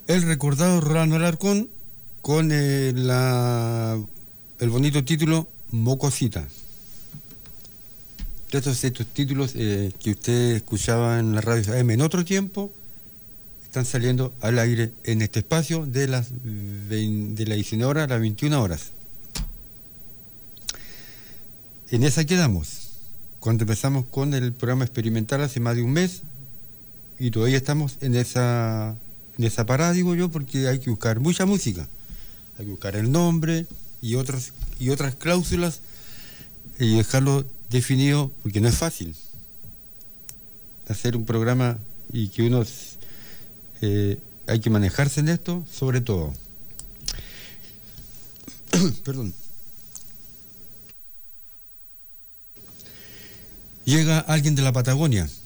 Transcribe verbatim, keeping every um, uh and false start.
el recordado Rolando Alarcón con eh, la, el bonito título Mocosita. Estos, estos títulos eh, que usted escuchaba en la radio A M en otro tiempo están saliendo al aire en este espacio de las, de las diecinueve horas a las veintiuna horas. En esa quedamos, cuando empezamos con el programa experimental hace más de un mes, y todavía estamos en esa, en esa parada, digo yo, porque hay que buscar mucha música, hay que buscar el nombre y otras, y otras cláusulas y dejarlo definido, porque no es fácil hacer un programa y que uno eh, hay que manejarse en esto, sobre todo. Perdón. Llega alguien de la Patagonia,